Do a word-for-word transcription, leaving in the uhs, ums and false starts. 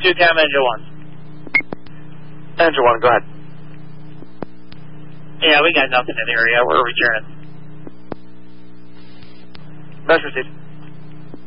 two Cam Engine one. Engine one, go ahead. Yeah, we got nothing in the area. We're returning. Mesh received.